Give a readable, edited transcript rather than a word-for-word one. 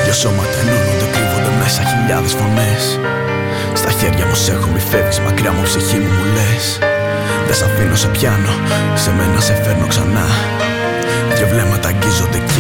Δυο σώματα ενώνονται, κρύβονται μέσα χιλιάδες φωνές. Στα χέρια μου σ' έχω, μη φεύγεις μακριά μου, ψυχή μου λες. Δεν σ' αφήνω, σε πιάνω, σε μένα σε φέρνω ξανά. Δυο βλέμματα αγγίζονται και